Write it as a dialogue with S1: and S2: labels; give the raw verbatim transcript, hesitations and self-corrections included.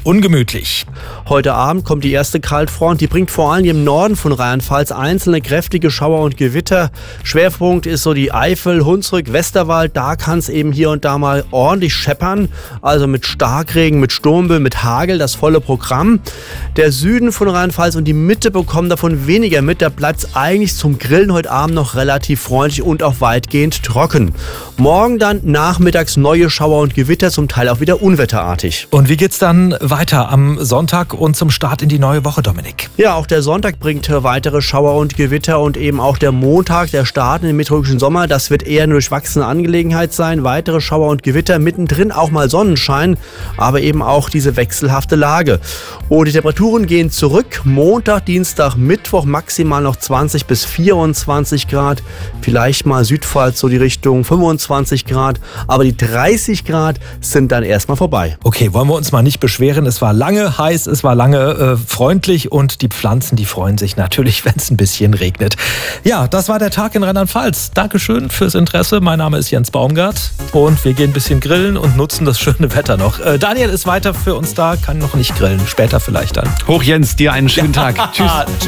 S1: ungemütlich.
S2: Heute Abend kommt die erste Kaltfront. Die bringt vor allem im Norden von Rheinland-Pfalz einzelne kräftige Schauer und Gewitter. Schwerpunkt ist so die Eifel, Hunsrück, Westerwald. Da kann es eben hier und da mal ordentlich scheppern. Also mit Starkregen, mit Sturmböen, mit Hagel, das volle Programm. Der Süden von Rheinland-Pfalz und die Mitte bekommen davon weniger mit. Da bleibt es eigentlich zum Grillen heute Abend noch relativ freundlich und auch weitgehend trocken. Morgen dann nachmittags neue Schauer und Gewitter, zum Teil auch wieder unwetterartig.
S1: Und wie geht's dann weiter am Sonntag und zum Start in die neue Woche, Dominik?
S2: Ja, auch der Sonntag bringt weitere Schauer und Gewitter und eben auch der Montag, der Start in den meteorologischen Sommer. Das wird eher eine durchwachsene Angelegenheit sein. Weitere Schauer und Gewitter, mittendrin auch mal Sonnenschein, aber eben auch diese wechselhafte Lage. Und die Temperaturen gehen zurück. Montag, Dienstag, Mittwoch maximal noch zwanzig bis vierundzwanzig Grad. Vielleicht mal Südpfalz so die Richtung fünfundzwanzig Grad. Aber die dreißig Grad sind dann erstmal vorbei.
S1: Okay, wollen wir uns mal nicht beschweren. Es war lange heiß, es war lange äh, freundlich und die Pflanzen, die freuen sich natürlich, wenn es ein bisschen regnet. Ja, das war der Tag in Rheinland-Pfalz. Dankeschön fürs Interesse. Mein Name ist Jens Baumgart und wir gehen ein bisschen grillen und nutzen das schöne Wetter noch. Äh, Daniel ist weiter für uns da, kann noch nicht grillen. Später vielleicht dann.
S3: Hoch Jens, dir einen schönen Tag. Tschüss.